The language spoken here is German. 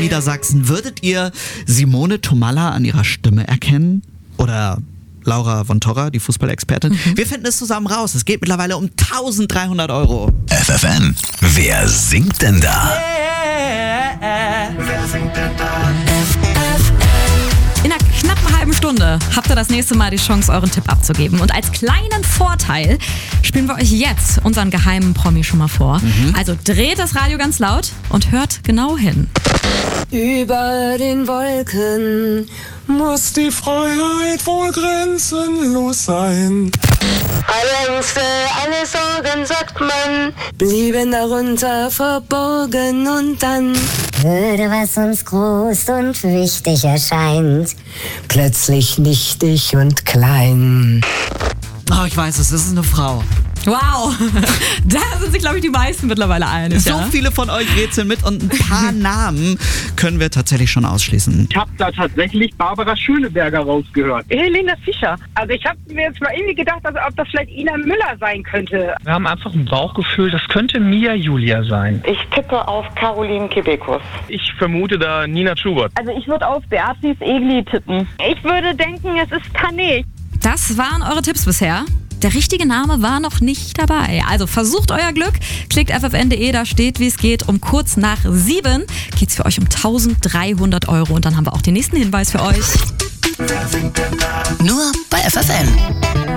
Niedersachsen. Würdet ihr Simone Thomalla an ihrer Stimme erkennen? Oder Laura von Torra, die Fußballexpertin? Wir finden es zusammen raus. Es geht mittlerweile um 1.300 €. FFN, wer singt denn da? Wer singt denn da? In einer knappen halben Stunde habt ihr das nächste Mal die Chance, euren Tipp abzugeben. Und als kleinen Vorteil spielen wir euch jetzt unseren geheimen Promi schon mal vor. Also dreht das Radio ganz laut und hört genau hin. Über den Wolken muss die Freiheit wohl grenzenlos sein. Alle Ängste, alle Sorgen, sagt man, blieben darunter verborgen und dann würde, was uns groß und wichtig erscheint, plötzlich nichtig und klein. Oh, ich weiß es ist eine Frau. Wow, da sind sich, glaube ich, die meisten mittlerweile einig. So viele von euch rätseln mit und ein paar Namen können wir tatsächlich schon ausschließen. Ich habe da tatsächlich Barbara Schöneberger rausgehört. Helene Fischer. Also ich habe mir jetzt mal irgendwie gedacht, also ob das vielleicht Ina Müller sein könnte. Wir haben einfach ein Bauchgefühl, das könnte Mia Julia sein. Ich tippe auf Caroline Kebekus. Ich vermute da Nina Schubert. Also ich würde auf Beatrice Egli tippen. Ich würde denken, es ist Tané. Das waren eure Tipps bisher. Der richtige Name war noch nicht dabei. Also versucht euer Glück. Klickt ffn.de, da steht, wie es geht. Um kurz nach 7 geht's für euch um 1.300 €. Und dann haben wir auch den nächsten Hinweis für euch. Nur bei FFN.